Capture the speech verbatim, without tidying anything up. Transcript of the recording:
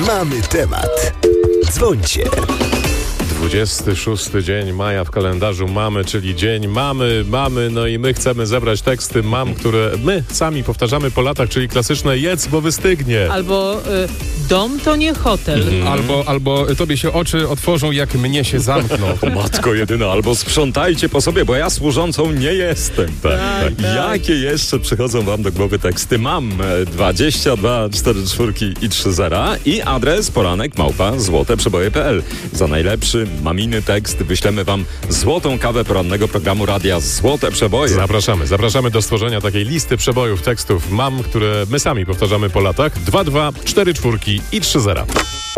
Mamy temat. Dzwońcie. dwudziesty szósty dzień maja w kalendarzu mamy, czyli dzień mamy, mamy, no i my chcemy zebrać teksty mam, które my sami powtarzamy po latach, czyli klasyczne jedz, bo wystygnie. Albo y, dom to nie hotel. Mhm. Albo, albo tobie się oczy otworzą, jak mnie się zamkną. Matko jedyna, albo sprzątajcie po sobie, bo ja służącą nie jestem. Tak, tak. Jakie jeszcze przychodzą wam do głowy teksty? Mam dwadzieścia dwa cztery cztery i trzy zera i adres poranek małpa złoteprzeboje kropka p l. Za najlepszy maminy tekst wyślemy wam złotą kawę porannego programu radia Złote Przeboje. Zapraszamy, zapraszamy do stworzenia takiej listy przebojów tekstów mam, które my sami powtarzamy po latach. dwa dwa cztery cztery i trzy zera.